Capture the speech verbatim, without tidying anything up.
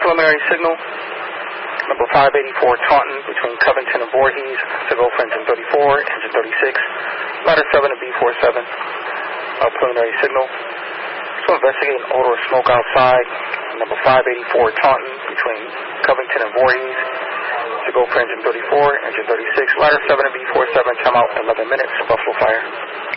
preliminary signal. Number five eighty-four Taunton between Covington and Voorhees to go for engine thirty-four, engine thirty-six, ladder seven to B forty-seven. Uh, preliminary signal. So investigate an odor of smoke outside. Number five eighty-four Taunton between Covington and Voorhees to go for engine thirty-four, engine thirty-six, ladder seven to B forty-seven. Time out eleven minutes. Buffalo Fire.